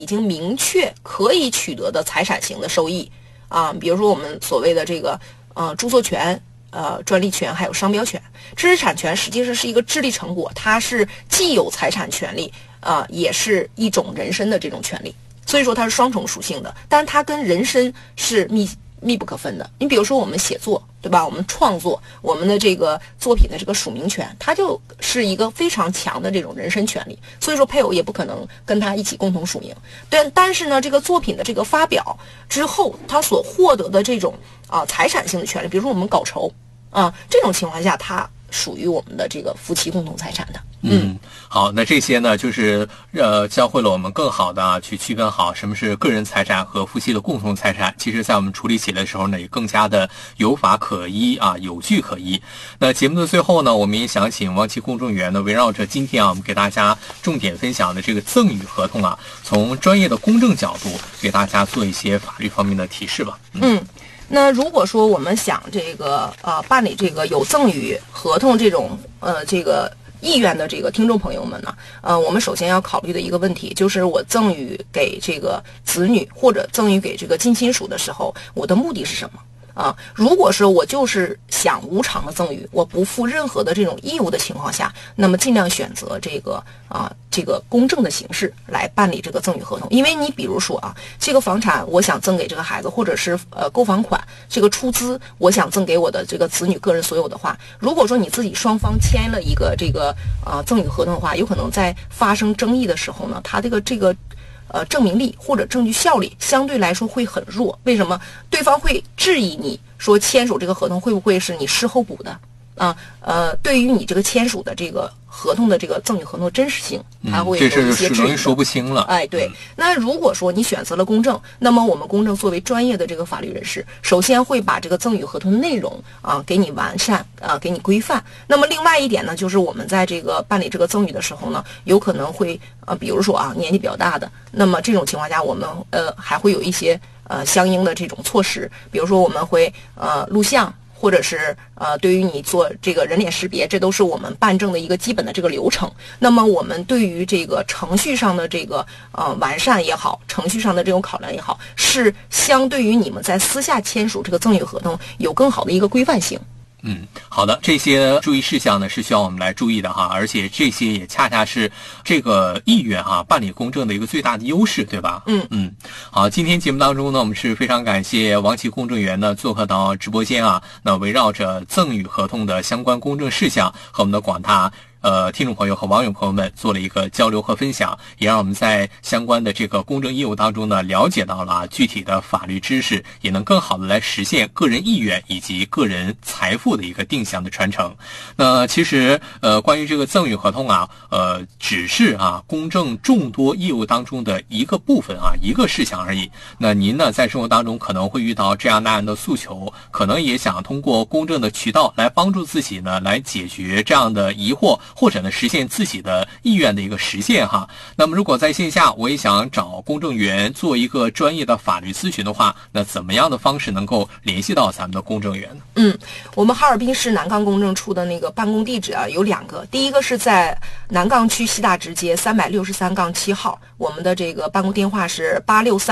已经明确可以取得的财产型的收益啊，比如说我们所谓的这个著作权、专利权还有商标权。知识产权实际上是一个智力成果，它是既有财产权利也是一种人身的这种权利，所以说它是双重属性的，但是它跟人身是密不可分的。你比如说我们写作，对吧？我们创作，我们的这个作品的这个署名权，它就是一个非常强的这种人身权利，所以说配偶也不可能跟他一起共同署名。但是呢，这个作品的这个发表之后，他所获得的这种财产性的权利，比如说我们稿酬这种情况下，它属于我们的这个夫妻共同财产的。 好，那这些呢，就是教会了我们更好的去区分好什么是个人财产和夫妻的共同财产。其实在我们处理起来的时候呢，也更加的有法可依有据可依。那节目的最后呢，我们也想请王琦公证员呢，围绕着今天我们给大家重点分享的这个赠与合同从专业的公证角度给大家做一些法律方面的提示吧。 那如果说我们想这个办理这个有赠与合同这种这个意愿的这个听众朋友们呢，我们首先要考虑的一个问题就是我赠与给这个子女或者赠与给这个近亲属的时候，我的目的是什么？如果说我就是想无偿的赠与，我不负任何的这种义务的情况下，那么尽量选择这个公证的形式来办理这个赠与合同。因为你比如说这个房产我想赠给这个孩子，或者是购房款这个出资我想赠给我的这个子女个人所有的话，如果说你自己双方签了一个这个赠与合同的话，有可能在发生争议的时候呢，它这个证明力或者证据效力相对来说会很弱。为什么？对方会质疑你说签署这个合同会不会是你事后补的对于你这个签署的这个合同的这个赠与合同的真实性，它会有一些质疑。 这是容易说不清了。 对。那如果说你选择了公证，那么我们公证作为专业的这个法律人士，首先会把这个赠与合同的内容给你完善给你规范。那么另外一点呢，就是我们在这个办理这个赠与的时候呢，有可能会比如说年纪比较大的，那么这种情况下我们还会有一些相应的这种措施，比如说我们会录像，或者是对于你做这个人脸识别，这都是我们办证的一个基本的这个流程。那么我们对于这个程序上的这个完善也好，程序上的这种考量也好，是相对于你们在私下签署这个赠与合同有更好的一个规范性。 好的，这些注意事项呢是需要我们来注意的而且这些也恰恰是这个意愿办理公证的一个最大的优势，对吧？好，今天节目当中呢，我们是非常感谢王琦公证员呢做客到直播间那围绕着赠与合同的相关公证事项和我们的广大听众朋友和网友朋友们做了一个交流和分享，也让我们在相关的这个公证业务当中呢，了解到了具体的法律知识，也能更好的来实现个人意愿以及个人财富的一个定向的传承。那其实关于这个赠与合同只是公证众多业务当中的一个部分一个事项而已。那您呢在生活当中可能会遇到这样那样的诉求，可能也想通过公证的渠道来帮助自己呢来解决这样的疑惑，或者呢实现自己的意愿的一个实现那么如果在线下我也想找公证员做一个专业的法律咨询的话，那怎么样的方式能够联系到咱们的公证员呢？ 我们哈尔滨市南岗公证处的那个办公地址有2个，第一个是在南岗区西大直街363-7号，我们的这个办公电话是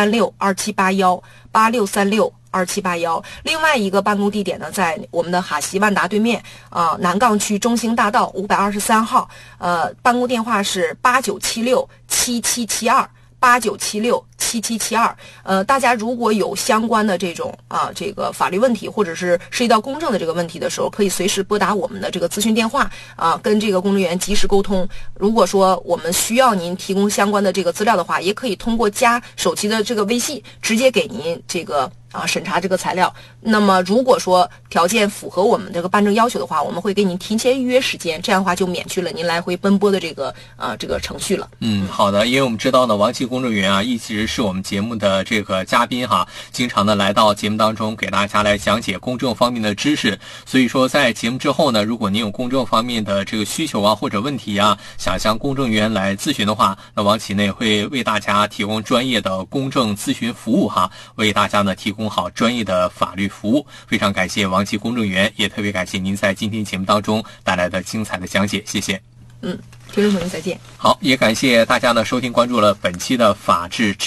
8636-2781，8636-2781。另外一个办公地点呢，在我们的哈西万达对面南岗区中兴大道523号，办公电话是8976-7772，8976-7772。大家如果有相关的这种这个法律问题，或者是涉及到公证的这个问题的时候，可以随时拨打我们的这个咨询电话跟这个公证员及时沟通。如果说我们需要您提供相关的这个资料的话，也可以通过加手机的这个微信直接给您这个审查这个材料。那么如果说条件符合我们这个办证要求的话，我们会给您提前预约时间，这样的话就免去了您来回奔波的这个程序了。 好的，因为我们知道呢，王琦公证员一直是我们节目的这个嘉宾经常的来到节目当中给大家来讲解公证方面的知识。所以说在节目之后呢，如果您有公证方面的这个需求或者问题想向公证员来咨询的话，那王琦呢也会为大家提供专业的公证咨询服务为大家呢提供好专业的法律服务。非常感谢王琦公证员，也特别感谢您在今天节目当中带来的精彩的讲解，谢谢。 听众朋友再见。 好，也感谢大家呢收听关注了本期的法治之